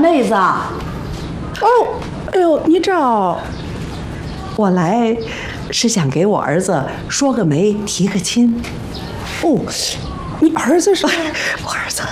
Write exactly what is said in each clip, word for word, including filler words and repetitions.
妹子。哦， 哎呦，你找我来是想给我儿子说个媒，提个亲。 哦，你儿子是？ 我儿子。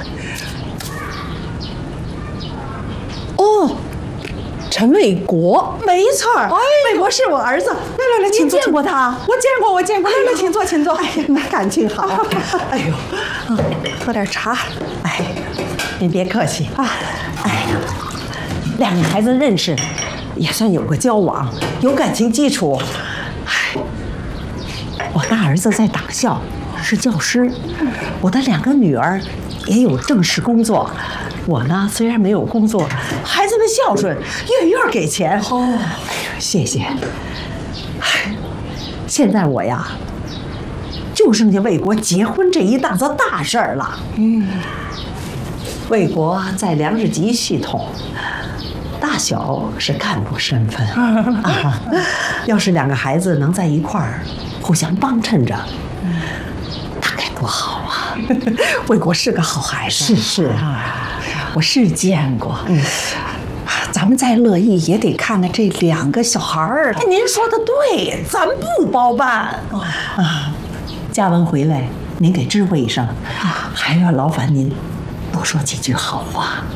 哦。 陈卫国， 没错儿，卫国是我儿子。来来来，请坐。 你见过他？ 我见过，我见过。来来，请坐，请坐。 哎呀，那感情好。 哎呦，喝点茶。哎，您别客气啊。哎呀，两个孩子认识，也算有个交往，有感情基础。哎，我大儿子在党校是教师，我的两个女儿也有正式工作。 我呢，虽然没有工作，孩子们孝顺，月月给钱。哦，哎呀，谢谢。哎，现在我呀，就剩下卫国结婚这一档子大事儿了。嗯，卫国在粮食局系统，大小是干部身份。啊，要是两个孩子能在一块儿，互相帮衬着，那该多好啊！卫国是个好孩子。是是啊。 我是见过，嗯， 咱们再乐意也得看看这两个小孩儿。 您说的对，咱不包办啊。嘉文回来，您给知会一声，还要劳烦您多说几句好话。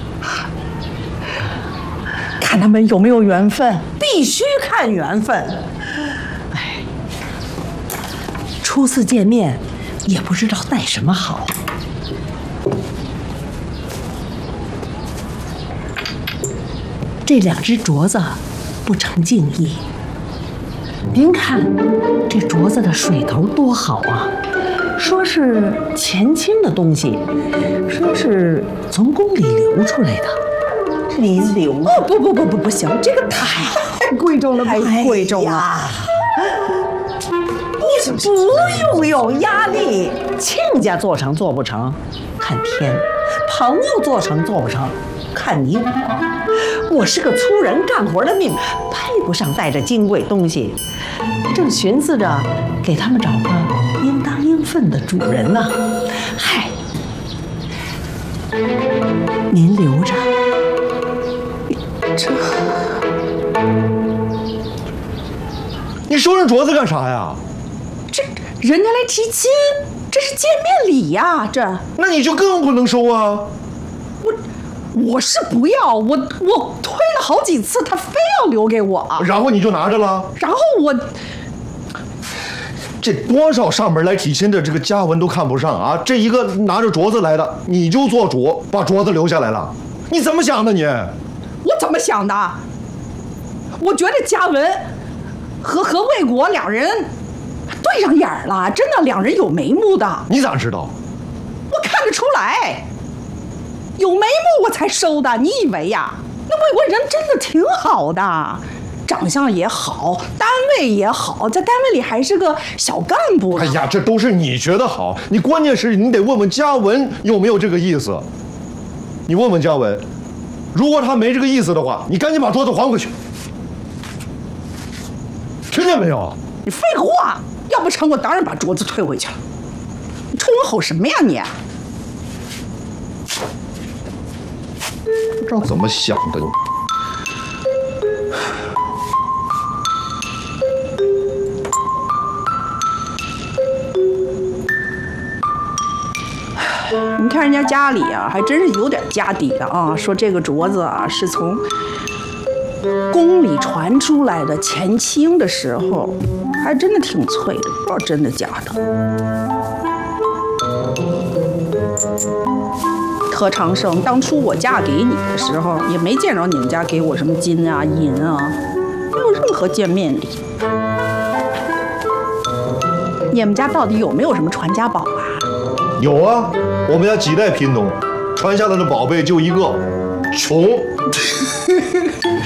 看他们有没有缘分， 必须看缘分。哎，初次见面，也不知道带什么好。 这两只镯子不成敬意。您看这镯子的水头多好啊！说是前清的东西，说是从宫里流出来的。临流？ 哦，不不不不不行，这个太贵重了，太贵重了。 你不用有压力，亲家做成做不成，看天；朋友做成做不成，看你我。 我是个粗人干活的命，配不上带着金贵东西。正寻思着给他们找个应当应分的主人呢。嗨，您留着。 这， 你收人镯子干啥呀？ 这人家来提亲，这是见面礼呀，这。 那你就更不能收啊！ 我。 我是不要，我我推了好几次，他非要留给我。 然后你就拿着了。 然后我， 这多少上门来提亲的这个嘉文都看不上啊！这一个拿着镯子来的，你就做主把镯子留下来了，你怎么想的你？ 我怎么想的？我觉得嘉文和和卫国两人对上眼了，真的两人有眉目的。 你咋知道？ 我看得出来。 有眉目我才收的，你以为呀？那卫国人真的挺好的，长相也好，单位也好，在单位里还是个小干部。 哎呀，这都是你觉得好，你关键是你得问问嘉文有没有这个意思。你问问嘉文，如果他没这个意思的话，你赶紧把镯子还回去，听见没有？ 你废话，要不成我当然把镯子退回去了。你冲我吼什么呀你？ 不知道怎么想的。 你看人家家里啊，还真是有点家底的啊。说这个镯子啊，是从宫里传出来的，前清的时候，还真的挺脆的，不知道真的假的。 何长生，当初我嫁给你的时候，也没见着你们家给我什么金啊、银啊，没有任何见面礼。你们家到底有没有什么传家宝啊？ 有啊，我们家几代贫农，传下来的宝贝就一个，穷。